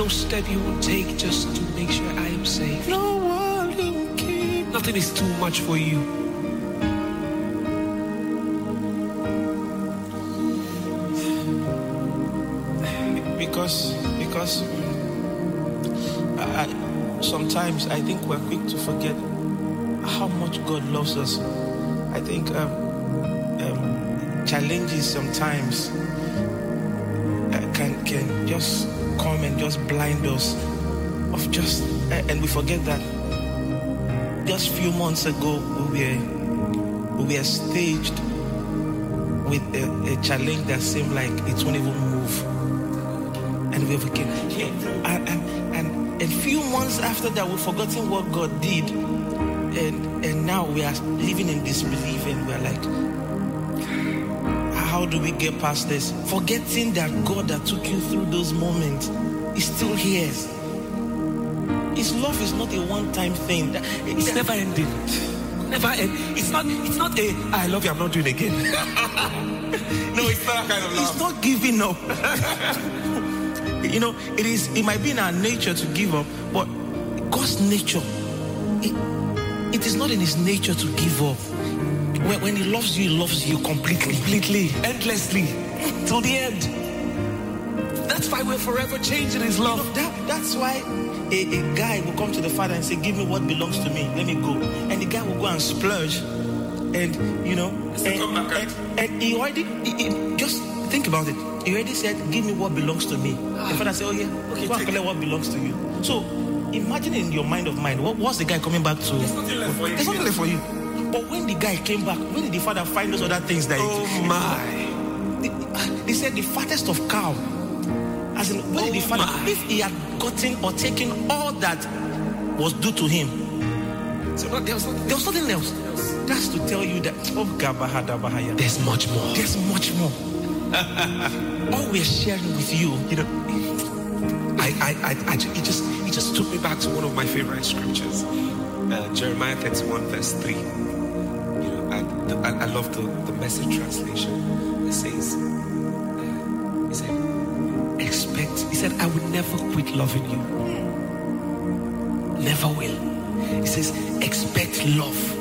No step you will take just to make sure I am safe. No one you will keep. Nothing is too much for you. Because sometimes I think we're quick to forget how much God loves us. I think challenges sometimes can just come and just blind us of just, and we forget that just a few months ago we were staged with a challenge that seemed like it won't even move, and we overcame. And a few months after that, we've forgotten what God did, and now we are living in disbelief, and we're like, how do we get past this? Forgetting that God that took you through those moments is still here. His love is not a one-time thing. It's never ending. Never end. It's not a I love you, I'm not doing it again. No, it's not that kind of love. It's not giving up. It might be in our nature to give up, but God's nature, it is not in his nature to give up. When he loves you completely, endlessly, till the end. That's why we're forever changing his love. That's why a guy will come to the father and say, give me what belongs to me, let me go. And the guy will go and splurge. And, and he already, just think about it. He already said, give me what belongs to me. The father said, oh yeah, okay, go and collect what belongs to you. So, imagine in your mind of mine, what's the guy coming back to? There's nothing left for you. There's nothing left for you. But when the guy came back, when did the father find those other things that they said the fattest of cow. As in, when did the father, if he had gotten or taken all that was due to him, so there was nothing else. That's to tell you that there's much more. There's much more. All we're sharing with you, it just took me back to one of my favorite scriptures, Jeremiah 31 verse 3. I love the Message translation. It says, he said, I will never quit loving you. Never will. He says, expect love,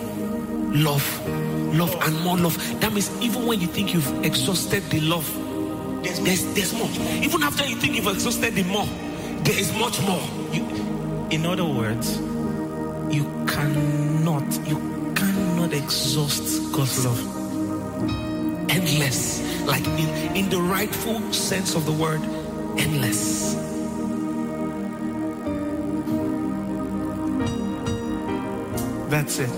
and more love. That means even when you think you've exhausted the love, there's more. Even after you think you've exhausted the more, there is much more. In other words, you cannot exhaust God's love. Endless. Like in the rightful sense of the word, endless. That's it.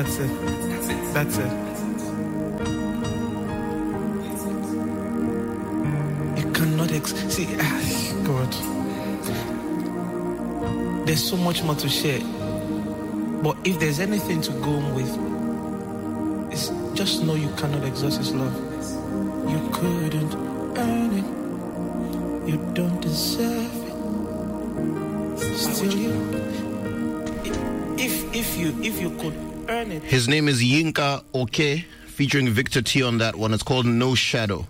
You cannot see, God. There's so much more to share. But if there's anything to go on with, it's just know you cannot exhaust his love. You couldn't earn it. You don't deserve it. Still if you could earn it. His name is Yinka Oke, featuring Victor T on that one. It's called No Shadow.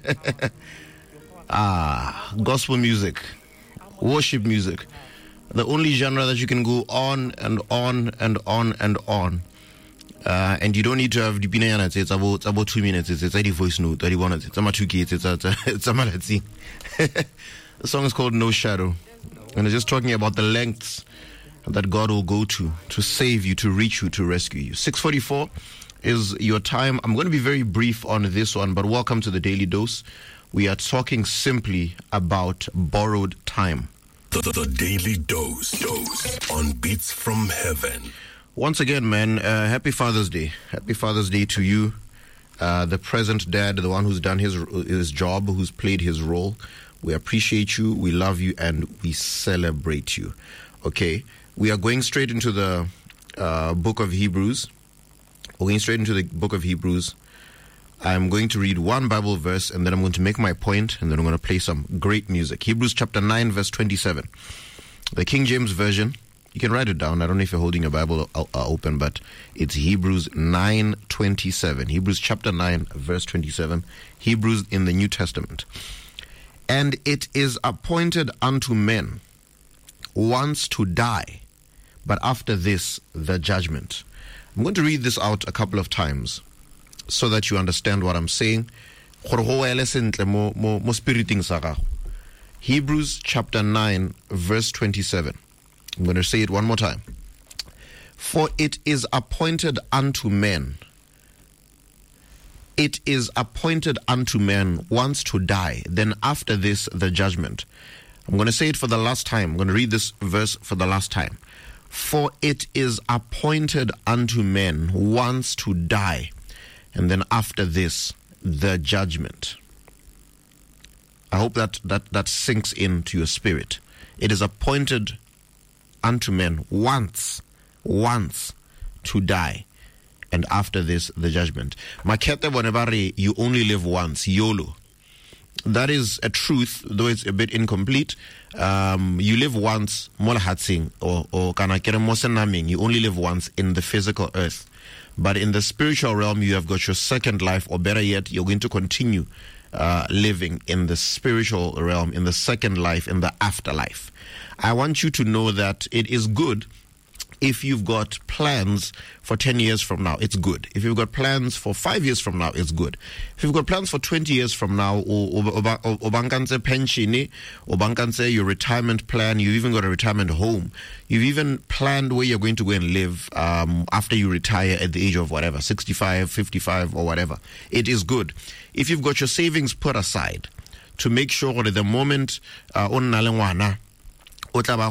Gospel music, worship music. The only genre that you can go on and on and on and on. And you don't need to have it's about 2 minutes, it's a voice note, 31 minutes, it's about 2 kids, it's a The song is called No Shadow. And it's just talking about the lengths that God will go to save you, to reach you, to rescue you. 6:44 is your time. I'm going to be very brief on this one, but welcome to the Daily Dose. We are talking simply about borrowed time. The Daily Dose on Beats from Heaven. Once again, man, happy Father's Day. Happy Father's Day to you, the present dad, the one who's done his job, who's played his role. We appreciate you, we love you, and we celebrate you. Okay, we are going straight into the book of Hebrews. We're going straight into the book of Hebrews. I'm going to read one Bible verse, and then I'm going to make my point, and then I'm going to play some great music. Hebrews chapter 9, verse 27. The King James Version. You can write it down. I don't know if you're holding your Bible open, but it's Hebrews 9:27. Hebrews chapter 9, verse 27. Hebrews in the New Testament. And it is appointed unto men once to die, but after this, the judgment. I'm going to read this out a couple of times so that you understand what I'm saying. Hebrews chapter 9, verse 27. I'm going to say it one more time. For it is appointed unto men. It is appointed unto men once to die, then after this the judgment. I'm going to say it for the last time. I'm going to read this verse for the last time. For it is appointed unto men once to die, and then after this the judgment. I hope that sinks into your spirit. It is appointed unto men once to die, and after this the judgment. Makete bonebare, you only live once, YOLO. That is a truth, though it's a bit incomplete. You live once, molahatsing, or kanakere mosenaming. You only live once in the physical earth. But in the spiritual realm, you have got your second life, or better yet, you're going to continue living in the spiritual realm, in the second life, in the afterlife. I want you to know that it is good if you've got plans for 10 years from now, it's good. If you've got plans for 5 years from now, it's good. If you've got plans for 20 years from now, or bankanse pension, or bankanse your retirement plan, you've even got a retirement home. You've even planned where you're going to go and live after you retire at the age of whatever, 65, 55, or whatever. It is good. If you've got your savings put aside to make sure that the moment and all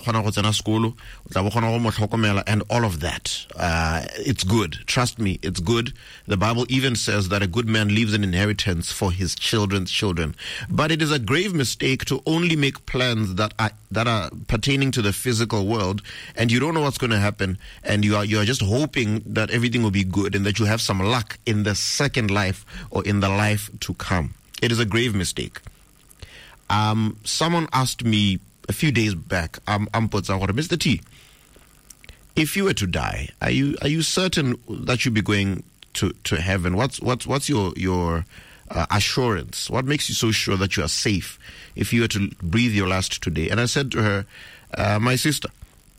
of that, it's good. Trust me, it's good. The Bible even says that a good man leaves an inheritance for his children's children. But it is a grave mistake to only make plans that are pertaining to the physical world, and you don't know what's going to happen, and you are just hoping that everything will be good and that you have some luck in the second life or in the life to come. It is a grave mistake. Someone asked me a few days back, Mr. T, if you were to die, are you certain that you'll be going to heaven? What's your assurance? What makes you so sure that you are safe if you were to breathe your last today? And I said to her, my sister,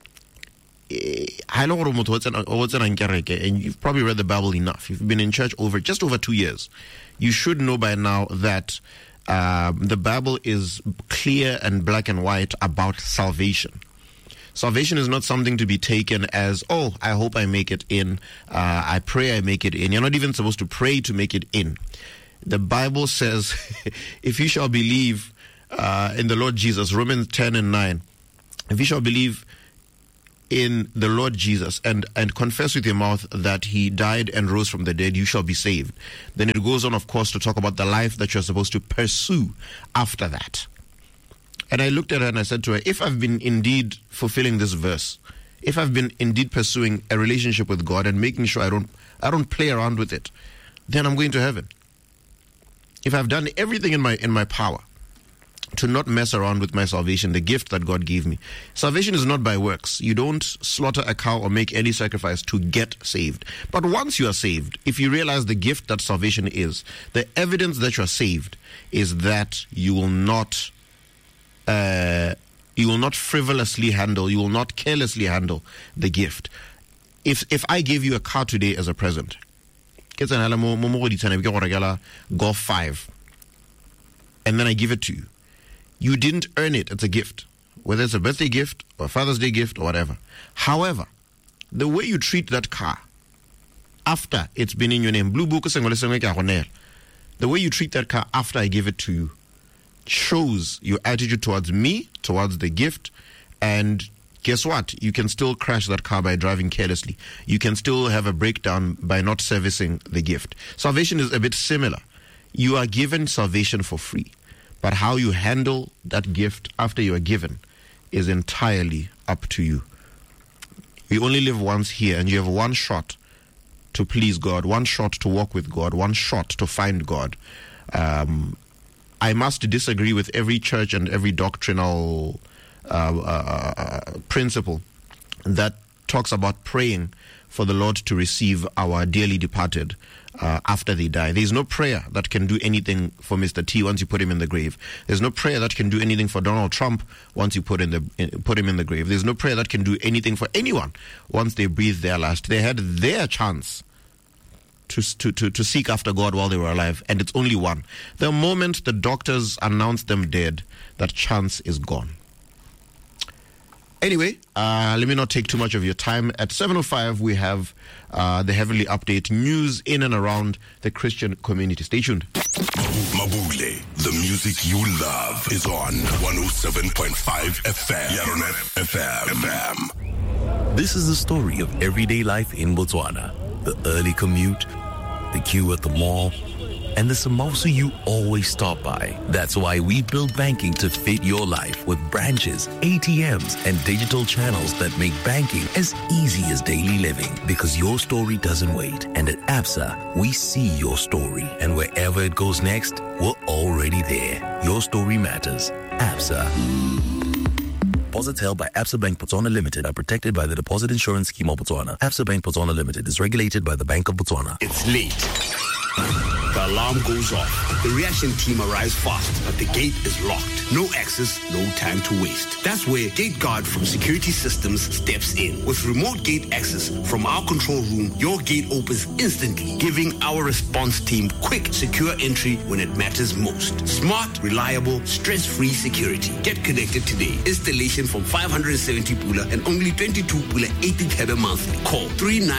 and you've probably read the Bible enough. You've been in church just over 2 years. You should know by now that the Bible is clear and black and white about salvation. Salvation is not something to be taken as, oh, I hope I make it in. I pray I make it in. You're not even supposed to pray to make it in. The Bible says, if you shall believe in the Lord Jesus, Romans 10:9, if you shall believe in the Lord Jesus and confess with your mouth that he died and rose from the dead, you shall be saved. Then it goes on, of course, to talk about the life that you're supposed to pursue after that. And I looked at her and I said to her, if I've been indeed fulfilling this verse, if I've been indeed pursuing a relationship with God and making sure I don't play around with it, then I'm going to heaven. If I've done everything in my power to not mess around with my salvation, the gift that God gave me. Salvation is not by works. You don't slaughter a cow or make any sacrifice to get saved. But once you are saved, if you realize the gift that salvation is, the evidence that you are saved is that you will not frivolously handle, you will not carelessly handle the gift. If I gave you a car today as a present, Golf 5, and then I give it to you, you didn't earn it. It's a gift, whether it's a birthday gift or a Father's Day gift or whatever. However, the way you treat that car after it's been in your name, the way you treat that car after I give it to you shows your attitude towards me, towards the gift. And guess what? You can still crash that car by driving carelessly. You can still have a breakdown by not servicing the gift. Salvation is a bit similar. You are given salvation for free. But how you handle that gift after you are given is entirely up to you. You only live once here, and you have one shot to please God, one shot to walk with God, one shot to find God. I must disagree with every church and every doctrinal principle that talks about praying for the Lord to receive our dearly departed after they die. There's no prayer that can do anything for Mr. T once you put him in the grave. There's no prayer that can do anything for Donald Trump once you put him in the grave. There's no prayer that can do anything for anyone once they breathe their last. They had their chance to seek after God while they were alive, and it's only one. The moment the doctors announce them dead, that chance is gone. Anyway, let me not take too much of your time. At 7:05, we have the Heavenly Update news in and around the Christian community. Stay tuned. Mabule, the music you love is on 107.5 FM. Yarona FM. This is the story of everyday life in Botswana. The early commute, the queue at the mall, and the samosa you always stop by. That's why we build banking to fit your life with branches, ATMs, and digital channels that make banking as easy as daily living. Because your story doesn't wait. And at Absa, we see your story. And wherever it goes next, we're already there. Your story matters. Absa. Deposits held by Absa Bank Botswana Limited are protected by the Deposit Insurance Scheme of Botswana. Absa Bank Botswana Limited is regulated by the Bank of Botswana. It's late. The alarm goes off. The reaction team arrives fast, but the gate is locked. No access, no time to waste. That's where Gate Guard from Security Systems steps in. With remote gate access from our control room, your gate opens instantly, giving our response team quick, secure entry when it matters most. Smart, reliable, stress-free security. Get connected today. Installation from 570 pula and only 22 pula 80 kb monthly. Call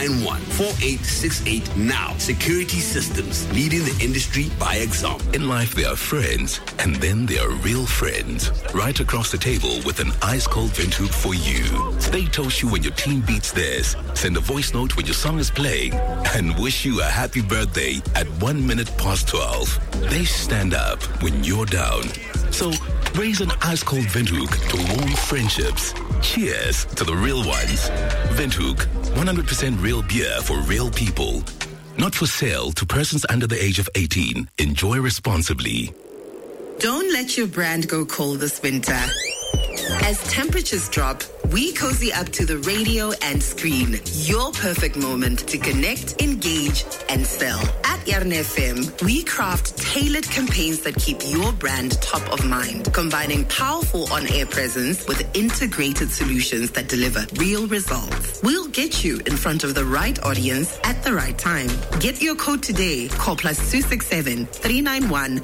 391-4868 now. Security Systems, leading the industry by example. In life, there are friends, and then there are real friends. Right across the table with an ice-cold Windhoek for you. They toast you when your team beats theirs, send a voice note when your song is playing, and wish you a happy birthday at 12:01. They stand up when you're down. So raise an ice-cold Windhoek to warm friendships. Cheers to the real ones. Windhoek, 100% real beer for real people. Not for sale to persons under the age of 18. Enjoy responsibly. Don't let your brand go cold this winter. As temperatures drop, we cozy up to the radio and screen. Your perfect moment to connect, engage, and sell. At Yarona FM, we craft tailored campaigns that keep your brand top of mind, combining powerful on-air presence with integrated solutions that deliver real results. We'll get you in front of the right audience at the right time. Get your code today. Call +267 391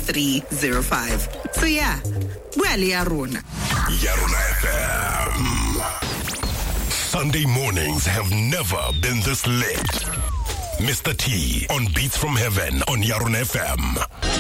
2305. So yeah, well, Yarona. Yarona FM. Sunday mornings have never been this lit. Mr. T on Beats from Heaven on Yarona FM.